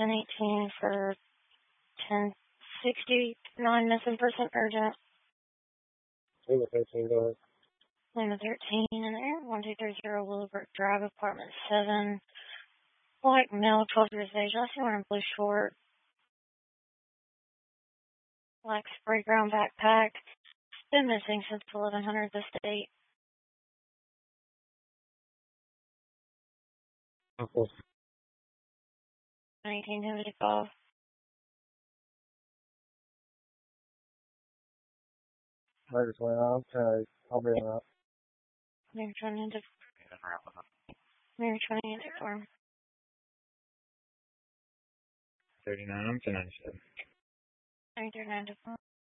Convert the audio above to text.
1018 for 1060, non-missing person urgent. Lima 13, go ahead. Lima 13 in there, 1230 Willowbrook Drive, apartment 7. Black male, 12 years of age. I see wearing blue short. Black spray ground backpack. Been missing since 1100 this date. Okay. 1975. Later, 29. Okay, I'll be on that. Maybe trying to end it. Maybe trying to end it for him. 39 to 97. 9395.